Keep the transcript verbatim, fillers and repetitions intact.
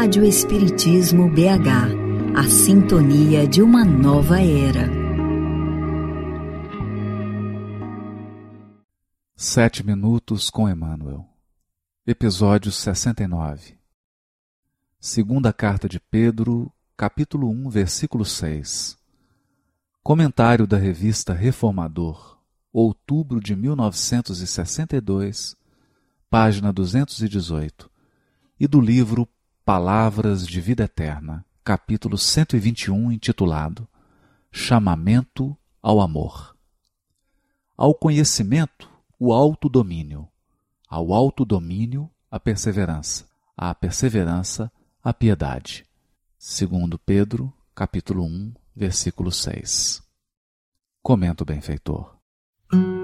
Rádio Espiritismo B H, a sintonia de uma nova era. Sete minutos com Emmanuel. Episódio sessenta e nove. Segunda Carta de Pedro, capítulo um, versículo seis. Comentário da revista Reformador, outubro de mil novecentos e sessenta e dois, página duzentos e dezoito, e do livro Palavras de Vida Eterna, capítulo cento e vinte e um, intitulado Chamamento ao Amor. Ao conhecimento, o autodomínio; ao autodomínio, a perseverança; à perseverança, a piedade. Segundo Pedro, capítulo um, versículo seis. Comenta o benfeitor.